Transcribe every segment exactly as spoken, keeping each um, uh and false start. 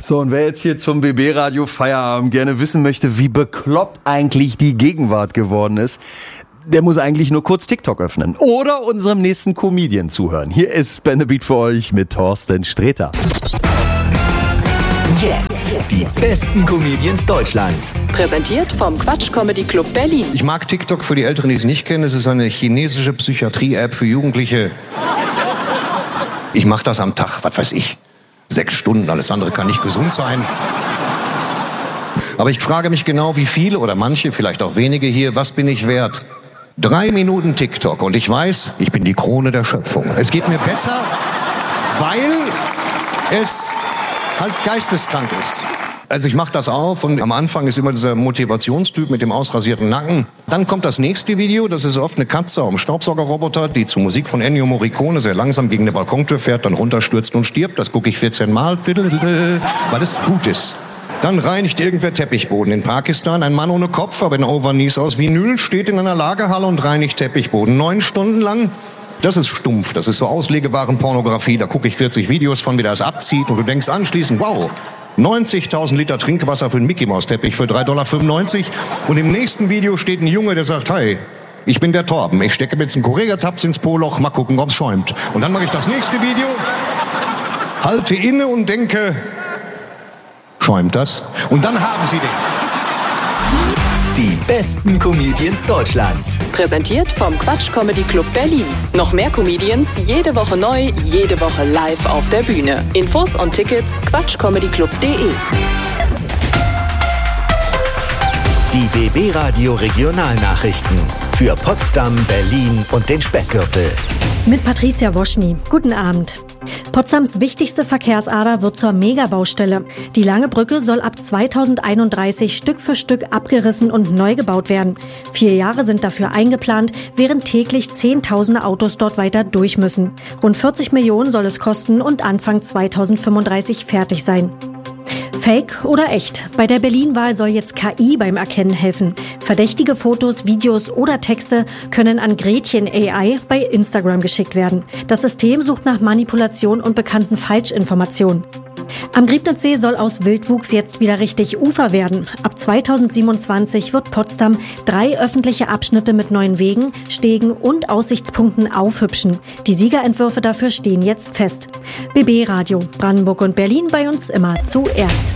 So, und wer jetzt hier zum B B-Radio Feierabend gerne wissen möchte, wie bekloppt eigentlich die Gegenwart geworden ist, der muss eigentlich nur kurz TikTok öffnen oder unserem nächsten Comedian zuhören. Hier ist Ben the Beat für euch mit Thorsten Sträter. Jetzt die besten Comedians Deutschlands. Präsentiert vom Quatsch Comedy Club Berlin. Ich mag TikTok, für die Älteren, die es nicht kennen. Es ist eine chinesische Psychiatrie-App für Jugendliche. Ich mache das am Tag, was weiß ich, sechs Stunden. Alles andere kann nicht gesund sein. Aber ich frage mich genau, wie viele oder manche, vielleicht auch wenige hier, was bin ich wert? Drei Minuten TikTok und ich weiß, ich bin die Krone der Schöpfung. Es geht mir besser, weil es halt geisteskrank ist. Also ich mache das auf und am Anfang ist immer dieser Motivationstyp mit dem ausrasierten Nacken. Dann kommt das nächste Video, das ist oft eine Katze auf einem Staubsaugerroboter, die zu Musik von Ennio Morricone sehr langsam gegen eine Balkontür fährt, dann runterstürzt und stirbt. Das gucke ich vierzehn Mal, weil es gut ist. Dann reinigt irgendwer Teppichboden in Pakistan. Ein Mann ohne Kopf, aber in Overknees aus Vinyl, steht in einer Lagerhalle und reinigt Teppichboden. Neun Stunden lang. Das ist stumpf, das ist so Auslegewaren-Pornografie. Da gucke ich vierzig Videos von, wie der es abzieht. Und du denkst anschließend, wow, neunzigtausend Liter Trinkwasser für einen Mickey-Maus-Teppich für drei Komma fünfundneunzig Dollar. Und im nächsten Video steht ein Junge, der sagt, hi, ich bin der Torben. Ich stecke mir jetzt einen Correga-Tabs ins Po-Loch, mal gucken, ob's schäumt. Und dann mache ich das nächste Video, halte inne und denke, schäumt das? Und dann haben sie dich. Die besten Comedians Deutschlands. Präsentiert vom Quatsch Comedy Club Berlin. Noch mehr Comedians, jede Woche neu, jede Woche live auf der Bühne. Infos und Tickets quatschcomedyclub punkt de. Die B B-Radio Regionalnachrichten für Potsdam, Berlin und den Speckgürtel. Mit Patricia Woschny. Guten Abend. Potsdams wichtigste Verkehrsader wird zur Megabaustelle. Die Lange Brücke soll ab zweitausendeinunddreißig Stück für Stück abgerissen und neu gebaut werden. Vier Jahre sind dafür eingeplant, während täglich Zehntausende Autos dort weiter durch müssen. Rund vierzig Millionen soll es kosten und Anfang zweitausendfünfunddreißig fertig sein. Fake oder echt? Bei der Berlin-Wahl soll jetzt K I beim Erkennen helfen. Verdächtige Fotos, Videos oder Texte können an Gretchen A I bei Instagram geschickt werden. Das System sucht nach Manipulation und bekannten Falschinformationen. Am Griebnitzsee soll aus Wildwuchs jetzt wieder richtig Ufer werden. Ab zweitausendsiebenundzwanzig wird Potsdam drei öffentliche Abschnitte mit neuen Wegen, Stegen und Aussichtspunkten aufhübschen. Die Siegerentwürfe dafür stehen jetzt fest. B B-Radio, Brandenburg und Berlin bei uns immer zuerst.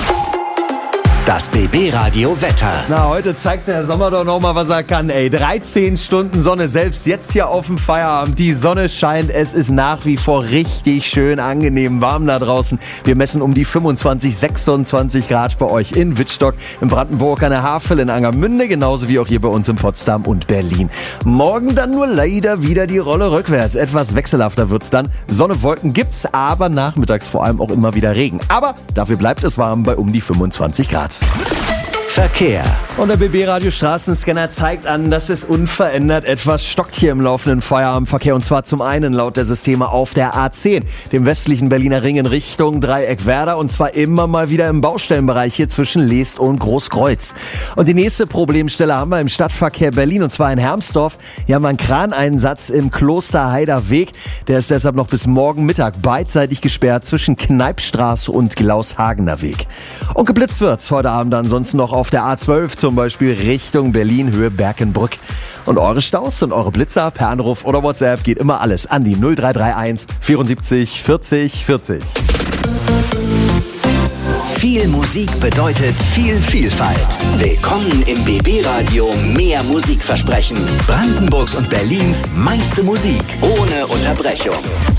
Das B B-Radio Wetter. Na, heute zeigt der Sommer doch noch mal, was er kann, ey. dreizehn Stunden Sonne, selbst jetzt hier auf dem Feierabend. Die Sonne scheint, es ist nach wie vor richtig schön angenehm warm da draußen. Wir messen um die fünfundzwanzig, sechsundzwanzig Grad bei euch in Wittstock, in Brandenburg an der Havel, in Angermünde, genauso wie auch hier bei uns in Potsdam und Berlin. Morgen dann nur leider wieder die Rolle rückwärts. Etwas wechselhafter wird's dann. Sonne, Wolken gibt's, aber nachmittags vor allem auch immer wieder Regen. Aber dafür bleibt es warm bei um die fünfundzwanzig Grad. Verkehr. Und der B B-Radio Straßenscanner zeigt an, dass es unverändert etwas stockt hier im laufenden Feierabendverkehr. Und zwar zum einen laut der Systeme auf der A zehn, dem westlichen Berliner Ring in Richtung Dreieck-Werder. Und zwar immer mal wieder im Baustellenbereich hier zwischen Leest und Großkreuz. Und die nächste Problemstelle haben wir im Stadtverkehr Berlin, und zwar in Hermsdorf. Hier haben wir einen Kraneinsatz im Klosterheider Weg. Der ist deshalb noch bis morgen Mittag beidseitig gesperrt zwischen Kneipstraße und Glaushagener Weg. Und geblitzt wird heute Abend ansonsten noch auf der A zwölf, zum Beispiel Richtung Berlin, Höhe Berkenbrück. Und eure Staus und eure Blitzer per Anruf oder WhatsApp geht immer alles an die null drei drei eins vierundsiebzig vierzig vierzig. Viel Musik bedeutet viel Vielfalt. Willkommen im B B-Radio Mehr Musikversprechen. Brandenburgs und Berlins meiste Musik ohne Unterbrechung.